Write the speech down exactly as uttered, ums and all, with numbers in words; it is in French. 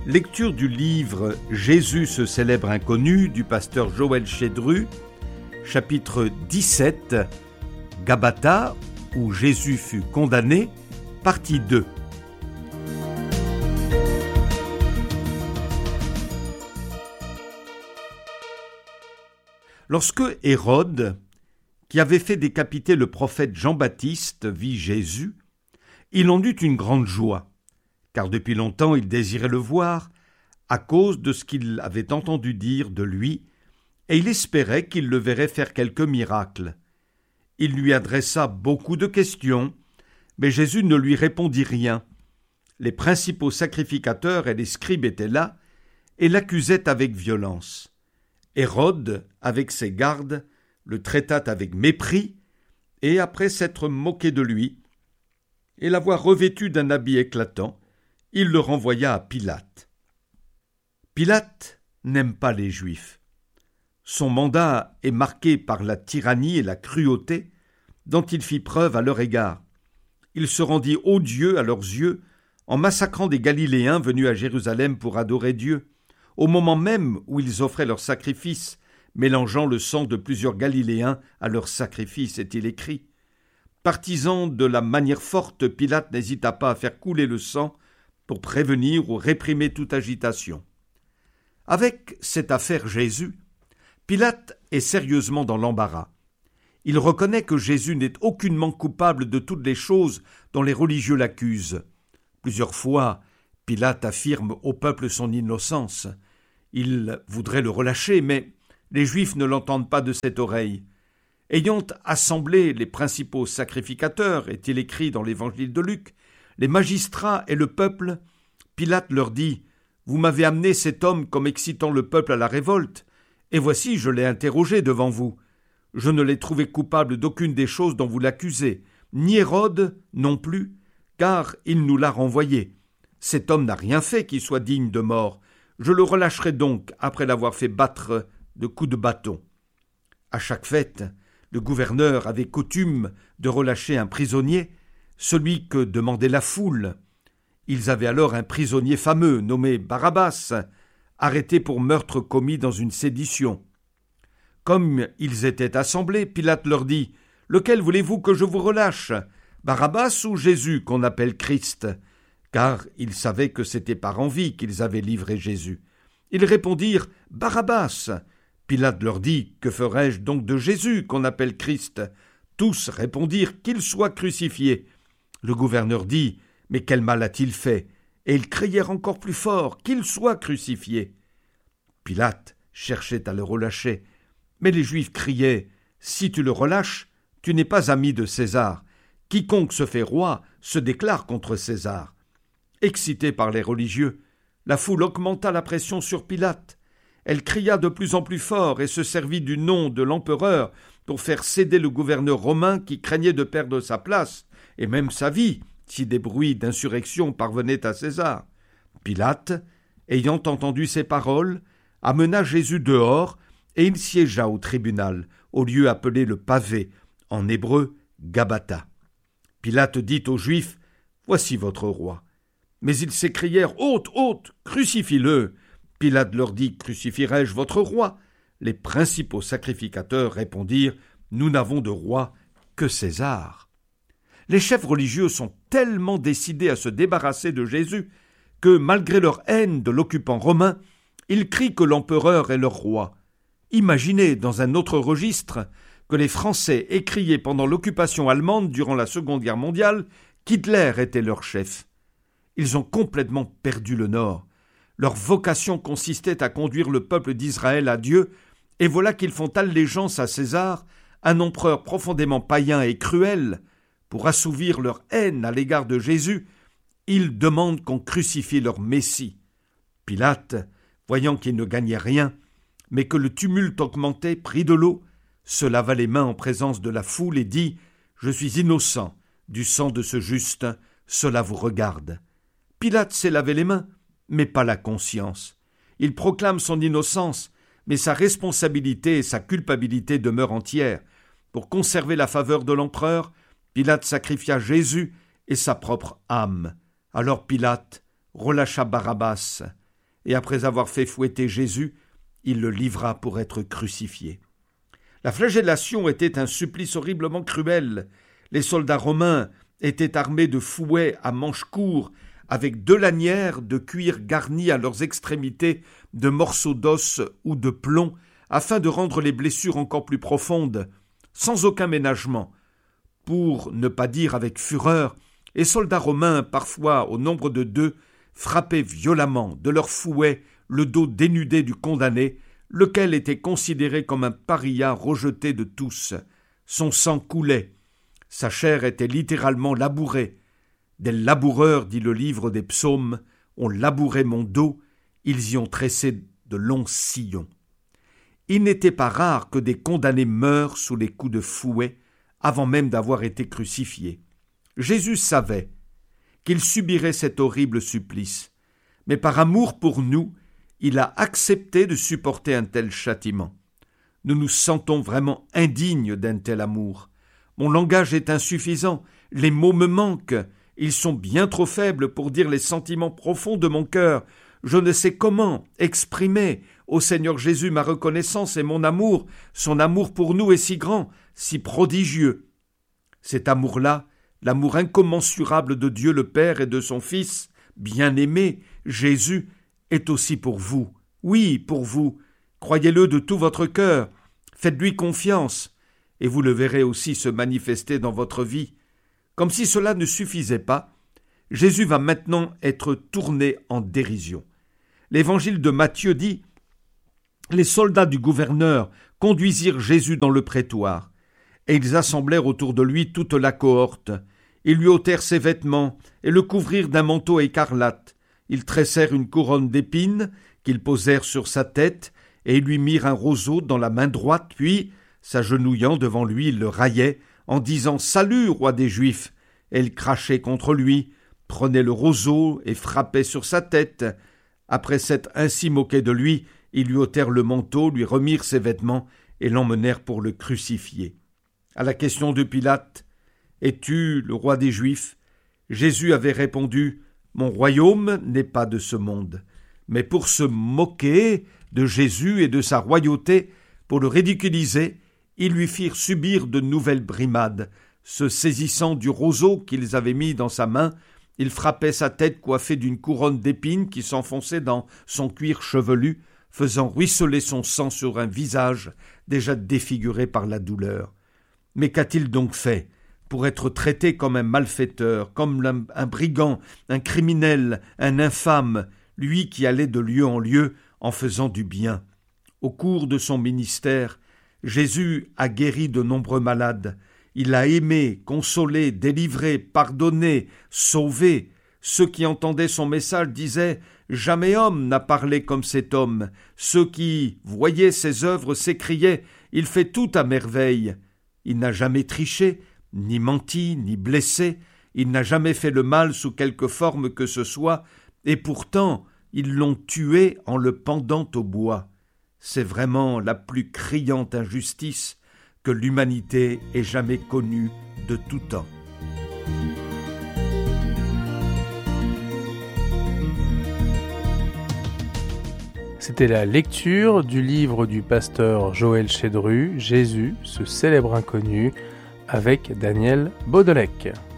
Lecture du livre « Jésus, ce célèbre inconnu » du pasteur Joël Chedru, chapitre dix-sept, Gabata, où Jésus fut condamné, partie deux. Lorsque Hérode, qui avait fait décapiter le prophète Jean-Baptiste, vit Jésus, il en eut une grande joie, car depuis longtemps il désirait le voir, à cause de ce qu'il avait entendu dire de lui, et il espérait qu'il le verrait faire quelques miracles. Il lui adressa beaucoup de questions, mais Jésus ne lui répondit rien. Les principaux sacrificateurs et les scribes étaient là, et l'accusaient avec violence. Hérode, avec ses gardes, le traita avec mépris, et après s'être moqué de lui, et l'avoir revêtu d'un habit éclatant, il le renvoya à Pilate. Pilate n'aime pas les Juifs. Son mandat est marqué par la tyrannie et la cruauté dont il fit preuve à leur égard. Il se rendit odieux à leurs yeux en massacrant des Galiléens venus à Jérusalem pour adorer Dieu, au moment même où ils offraient leurs sacrifices, mélangeant le sang de plusieurs Galiléens à leurs sacrifices, est-il écrit. Partisan de la manière forte, Pilate n'hésita pas à faire couler le sang pour prévenir ou réprimer toute agitation. Avec cette affaire Jésus, Pilate est sérieusement dans l'embarras. Il reconnaît que Jésus n'est aucunement coupable de toutes les choses dont les religieux l'accusent. Plusieurs fois, Pilate affirme au peuple son innocence. Il voudrait le relâcher, mais les Juifs ne l'entendent pas de cette oreille. Ayant assemblé les principaux sacrificateurs, est-il écrit dans l'évangile de Luc, les magistrats et le peuple, Pilate leur dit « Vous m'avez amené cet homme comme excitant le peuple à la révolte, et voici, je l'ai interrogé devant vous. Je ne l'ai trouvé coupable d'aucune des choses dont vous l'accusez, ni Hérode non plus, car il nous l'a renvoyé. Cet homme n'a rien fait qui soit digne de mort. Je le relâcherai donc après l'avoir fait battre de coups de bâton. » À chaque fête, le gouverneur avait coutume de relâcher un prisonnier, celui que demandait la foule. Ils avaient alors un prisonnier fameux, nommé Barabbas, arrêté pour meurtre commis dans une sédition. Comme ils étaient assemblés, Pilate leur dit « Lequel voulez-vous que je vous relâche, Barabbas ou Jésus qu'on appelle Christ ?» Car ils savaient que c'était par envie qu'ils avaient livré Jésus. Ils répondirent « Barabbas !» Pilate leur dit « Que ferai-je donc de Jésus qu'on appelle Christ ?» Tous répondirent « Qu'il soit crucifié !» Le gouverneur dit « Mais quel mal a-t-il fait ?» Et ils crièrent encore plus fort « Qu'il soit crucifié !» Pilate cherchait à le relâcher, mais les Juifs criaient « Si tu le relâches, tu n'es pas ami de César. Quiconque se fait roi se déclare contre César. » Excitée par les religieux, la foule augmenta la pression sur Pilate. Elle cria de plus en plus fort et se servit du nom de l'empereur pour faire céder le gouverneur romain qui craignait de perdre sa place et même sa vie si des bruits d'insurrection parvenaient à César. Pilate, ayant entendu ces paroles, amena Jésus dehors et il siégea au tribunal, au lieu appelé le pavé, en hébreu Gabata. Pilate dit aux Juifs « Voici votre roi ». Mais ils s'écrièrent « Ôte, ôte, crucifie-le !» Pilate leur dit « Crucifierai-je votre roi ?» Les principaux sacrificateurs répondirent « Nous n'avons de roi que César. » Les chefs religieux sont tellement décidés à se débarrasser de Jésus que, malgré leur haine de l'occupant romain, ils crient que l'empereur est leur roi. Imaginez, dans un autre registre, que les Français écriaient pendant l'occupation allemande durant la Seconde Guerre mondiale qu'Hitler était leur chef. Ils ont complètement perdu le Nord. Leur vocation consistait à conduire le peuple d'Israël à Dieu, et voilà qu'ils font allégeance à César, un empereur profondément païen et cruel. Pour assouvir leur haine à l'égard de Jésus, ils demandent qu'on crucifie leur Messie. Pilate, voyant qu'il ne gagnait rien, mais que le tumulte augmentait, prit de l'eau, se lava les mains en présence de la foule et dit « Je suis innocent du sang de ce juste, cela vous regarde. » Pilate s'est lavé les mains, mais pas la conscience. Il proclame son innocence, mais sa responsabilité et sa culpabilité demeurent entières. Pour conserver la faveur de l'empereur, Pilate sacrifia Jésus et sa propre âme. Alors Pilate relâcha Barabbas, et après avoir fait fouetter Jésus, il le livra pour être crucifié. La flagellation était un supplice horriblement cruel. Les soldats romains étaient armés de fouets à manches courts, avec deux lanières de cuir garnies à leurs extrémités de morceaux d'os ou de plomb, afin de rendre les blessures encore plus profondes, sans aucun ménagement. Pour ne pas dire avec fureur, les soldats romains, parfois au nombre de deux, frappaient violemment de leurs fouets le dos dénudé du condamné, lequel était considéré comme un paria rejeté de tous. Son sang coulait, sa chair était littéralement labourée. Des laboureurs, dit le livre des psaumes, ont labouré mon dos, ils y ont tressé de longs sillons. Il n'était pas rare que des condamnés meurent sous les coups de fouet avant même d'avoir été crucifiés. Jésus savait qu'il subirait cet horrible supplice, mais par amour pour nous, il a accepté de supporter un tel châtiment. Nous nous sentons vraiment indignes d'un tel amour. Mon langage est insuffisant, les mots me manquent, ils sont bien trop faibles pour dire les sentiments profonds de mon cœur. Je ne sais comment exprimer au Seigneur Jésus ma reconnaissance et mon amour. Son amour pour nous est si grand, si prodigieux. Cet amour-là, l'amour incommensurable de Dieu le Père et de son Fils, bien-aimé, Jésus, est aussi pour vous. Oui, pour vous. Croyez-le de tout votre cœur. Faites-lui confiance, et vous le verrez aussi se manifester dans votre vie. Comme si cela ne suffisait pas, Jésus va maintenant être tourné en dérision. L'évangile de Matthieu dit « Les soldats du gouverneur conduisirent Jésus dans le prétoire, et ils assemblèrent autour de lui toute la cohorte. Ils lui ôtèrent ses vêtements et le couvrirent d'un manteau écarlate. Ils tressèrent une couronne d'épines qu'ils posèrent sur sa tête, et ils lui mirent un roseau dans la main droite, puis, s'agenouillant devant lui, ils le raillaient, en disant « Salut, roi des Juifs !» Et ils crachaient contre lui, prenaient le roseau et frappaient sur sa tête. Après s'être ainsi moqués de lui, ils lui ôtèrent le manteau, lui remirent ses vêtements et l'emmenèrent pour le crucifier. À la question de Pilate « Es-tu le roi des Juifs ?» Jésus avait répondu « Mon royaume n'est pas de ce monde. » Mais pour se moquer de Jésus et de sa royauté, pour le ridiculiser, ils lui firent subir de nouvelles brimades. Se saisissant du roseau qu'ils avaient mis dans sa main, ils frappaient sa tête coiffée d'une couronne d'épines qui s'enfonçait dans son cuir chevelu, faisant ruisseler son sang sur un visage déjà défiguré par la douleur. Mais qu'a-t-il donc fait pour être traité comme un malfaiteur, comme un, un brigand, un criminel, un infâme, lui qui allait de lieu en lieu en faisant du bien? Au cours de son ministère, Jésus a guéri de nombreux malades. Il a aimé, consolé, délivré, pardonné, sauvé. Ceux qui entendaient son message disaient « Jamais homme n'a parlé comme cet homme ». Ceux qui voyaient ses œuvres s'écriaient « Il fait tout à merveille ». Il n'a jamais triché, ni menti, ni blessé. Il n'a jamais fait le mal sous quelque forme que ce soit, et pourtant ils l'ont tué en le pendant au bois. C'est vraiment la plus criante injustice que l'humanité ait jamais connue de tout temps. C'était la lecture du livre du pasteur Joël Chédru, Jésus, ce célèbre inconnu, avec Daniel Baudelec.